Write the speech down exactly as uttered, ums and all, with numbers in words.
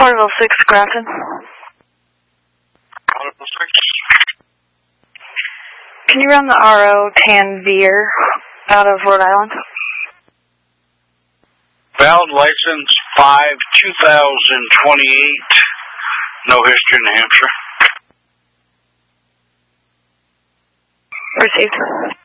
Waterville six, Grafton. Waterville six. Can you run the R O Tanvir out of Rhode Island? Valid license five two thousand twenty-eight. No history in New Hampshire. Received.